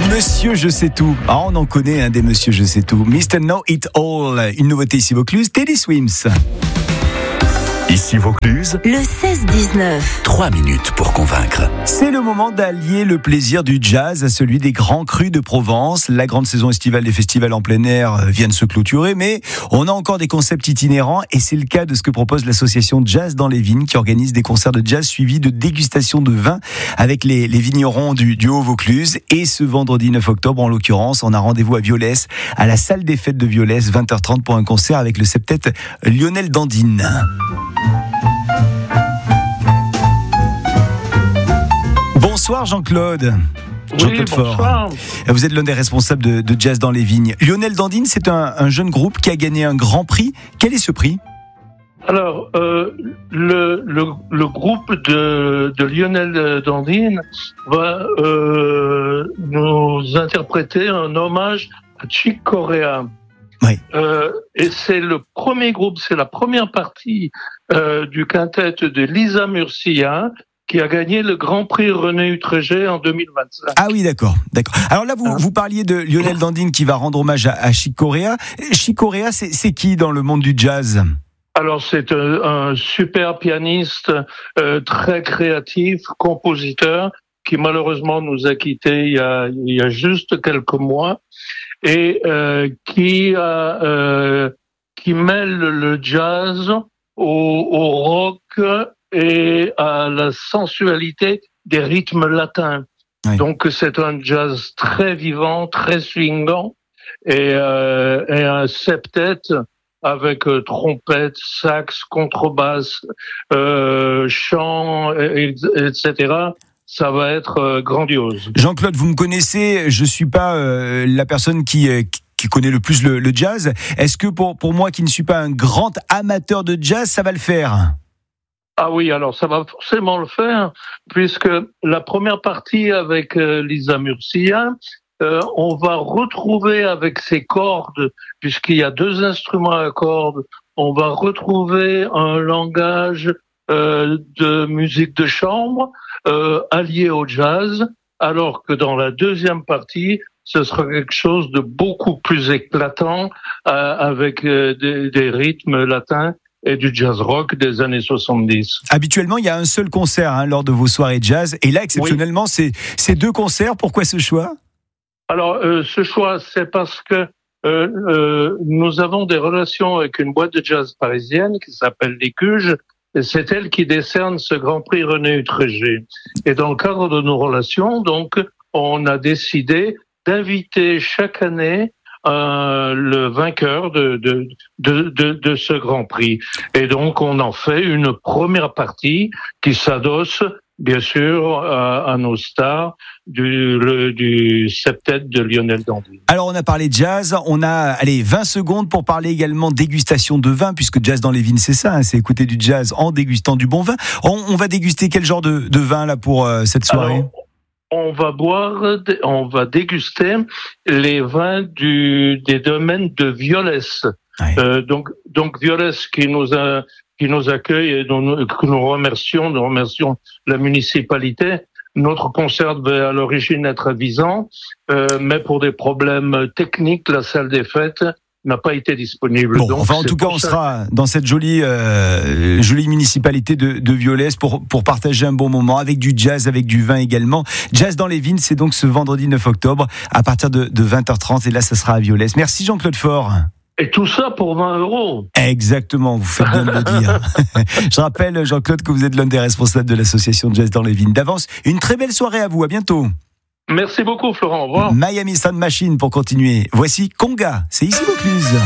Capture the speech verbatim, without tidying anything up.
Monsieur Je sais tout. Ah, on en connaît un des Monsieur Je sais tout. mister Know It All. Une nouveauté ici Vaucluse, Teddy Swims. Ici Vaucluse, le seize dix-neuf. trois minutes pour convaincre. C'est le moment d'allier le plaisir du jazz à celui des grands crus de Provence. La grande saison estivale des festivals en plein air vient de se clôturer, mais on a encore des concepts itinérants et c'est le cas de ce que propose l'association Jazz dans les Vignes qui organise des concerts de jazz suivis de dégustation de vin avec les, les vignerons du, du Haut-Vaucluse. Et ce vendredi neuf octobre, en l'occurrence, on a rendez-vous à Violès, à la salle des fêtes de Violès, vingt heures trente pour un concert avec le septet Lionel Dandine. Bonsoir Jean-Claude. Jean-Claude Oui, bonsoir. Faure. Vous êtes l'un des responsables de, de Jazz dans les Vignes. Lionel Dandine, c'est un, un jeune groupe qui a gagné un grand prix. Quel est ce prix ? Alors, euh, le, le, le groupe de, de Lionel Dandine va euh, nous interpréter un hommage à Chick Corea. Oui. Euh, et c'est le premier groupe, c'est la première partie euh, du quintet de Lisa Murcia qui a gagné le Grand Prix René Utreger en deux mille vingt-cinq. Ah oui, d'accord, d'accord. Alors là, vous, hein vous parliez de Lionel Dandine qui va rendre hommage à, à Chick Corea. Chick Corea, c'est, c'est qui dans le monde du jazz ? Alors c'est un, un super pianiste, euh, très créatif, compositeur, qui malheureusement nous a quittés il y a, il y a juste quelques mois, et euh, qui a euh, qui mêle le jazz au, au rock et à la sensualité des rythmes latins. Oui. Donc c'est un jazz très vivant, très swingant, et, euh, et un septet avec euh, trompette, sax, contrebasse, euh, chant, et, et cetera. Ça va être euh, grandiose. Jean-Claude, vous me connaissez, je suis pas euh, la personne qui, euh, qui connaît le plus le, le jazz. Est-ce que pour, pour moi qui ne suis pas un grand amateur de jazz, ça va le faire ? Ah oui, alors ça va forcément le faire, puisque la première partie avec euh, Lisa Murcia, euh, on va retrouver avec ses cordes, puisqu'il y a deux instruments à cordes, on va retrouver un langage euh, de musique de chambre euh, allié au jazz, alors que dans la deuxième partie, ce sera quelque chose de beaucoup plus éclatant euh, avec euh, des, des rythmes latins et du jazz rock des années soixante-dix. Habituellement, il y a un seul concert hein, lors de vos soirées jazz. Et là, exceptionnellement, oui. c'est, c'est deux concerts. Pourquoi ce choix ? Alors, euh, ce choix, c'est parce que euh, euh, nous avons des relations avec une boîte de jazz parisienne qui s'appelle Les Cuges. Et c'est elle qui décerne ce Grand Prix René Utreger. Et dans le cadre de nos relations, donc, on a décidé d'inviter chaque année Euh, le vainqueur de, de, de, de, de ce Grand Prix. Et donc, on en fait une première partie qui s'adosse, bien sûr, à, à nos stars du, le, du septet de Lionel Dandine. Alors, on a parlé jazz, on a, allez, vingt secondes pour parler également dégustation de vin, puisque Jazz dans les Vignes, c'est ça, hein, c'est écouter du jazz en dégustant du bon vin. On, on va déguster quel genre de, de vin, là, pour euh, cette soirée ? Alors, on va boire, on va déguster les vins du, des domaines de Violès. Ouais. Euh, donc, donc Violès qui nous a, qui nous accueille et dont nous, que nous remercions, nous remercions la municipalité. Notre concert devait à l'origine être à Visan, euh, mais pour des problèmes techniques, la salle des fêtes n'a pas été disponible. Bon, donc, enfin, en tout cas, on ça... sera dans cette jolie, euh, jolie municipalité de, de Violès pour, pour partager un bon moment avec du jazz, avec du vin également. Jazz dans les Vignes, c'est donc ce vendredi neuf octobre à partir de, de vingt heures trente et là, ça sera à Violès. Merci Jean-Claude Faure. Et tout ça pour vingt euros. Exactement, vous faites bien de le dire. Je rappelle, Jean-Claude, que vous êtes l'un des responsables de l'association Jazz dans les Vignes. D'avance, une très belle soirée à vous. À bientôt. Merci beaucoup, Florent. Au revoir. Miami Sound Machine pour continuer. Voici Conga. C'est ici Vaucluse.